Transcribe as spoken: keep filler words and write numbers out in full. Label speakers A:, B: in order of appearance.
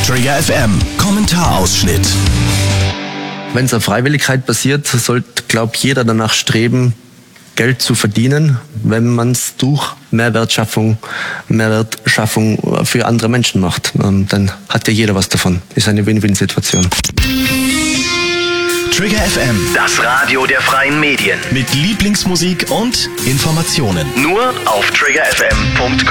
A: Trigger F M, Kommentarausschnitt.
B: Wenn es auf Freiwilligkeit basiert, sollte, glaube ich, jeder danach streben, Geld zu verdienen, wenn man es durch Mehrwertschaffung, Mehrwertschaffung für andere Menschen macht. Dann hat ja jeder was davon. Ist eine Win-Win-Situation.
A: Trigger F M,
C: Das Radio der freien Medien.
A: mit Lieblingsmusik und Informationen.
C: Nur auf trigger f m punkt com.